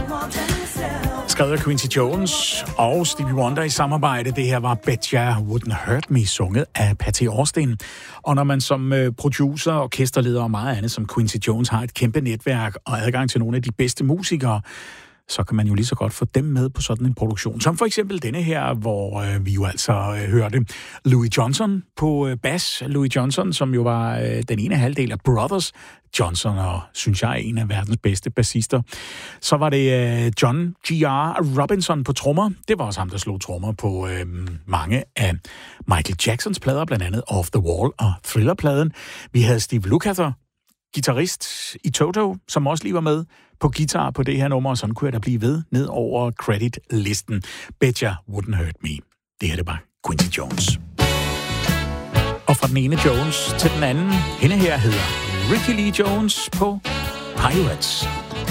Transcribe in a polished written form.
Skrevet af Quincy Jones og Stevie Wonder i samarbejde. Det her var Bet Ya Wouldn't Hurt Me, sunget af Patty Austin. Og når man som producer, orkesterleder og meget andet som Quincy Jones har et kæmpe netværk og adgang til nogle af de bedste musikere, så kan man jo lige så godt få dem med på sådan en produktion. Som for eksempel denne her, hvor vi jo altså hørte Louis Johnson på bas. Louis Johnson, som jo var den ene halvdel af Brothers Johnson, og synes jeg er en af verdens bedste bassister. Så var det John G.R. Robinson på trommer. Det var også ham, der slog trommer på mange af Michael Jacksons plader, blandt andet Off the Wall og Thriller-pladen. Vi havde Steve Lukather, guitarist i Toto, som også lige var med på guitar på det her nummer, og sådan kunne jeg da blive ved ned over credit-listen. Bet Ya Wouldn't Hurt Me. Det her, det var Quincy Jones. Og fra den ene Jones til den anden, hende her hedder Ricky Lee Jones på Pirates.